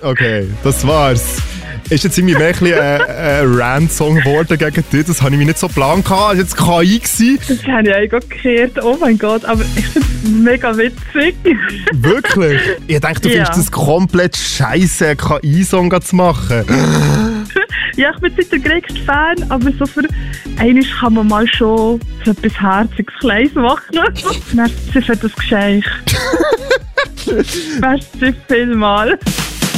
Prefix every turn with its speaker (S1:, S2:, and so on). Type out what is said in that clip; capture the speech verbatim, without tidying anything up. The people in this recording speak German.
S1: Okay, das war's. Ist jetzt irgendwie mehr ein, bisschen ein, ein Rant-Song geworden gegen dich. Das habe ich mir nicht so plan gehabt. Das war jetzt K I gewesen.
S2: Das habe ich eigentlich auch gehört. Oh mein Gott, aber ich finde es mega witzig.
S1: Wirklich? Ich denke, du
S2: Ja.
S1: findest das komplett scheisse, einen K I-Song zu machen.
S2: Ja, ich bin nicht der größte Fan, aber so für einmal kann man mal schon so etwas Herziges Kleines machen. Merci für das Geschenk. Merci vielmals.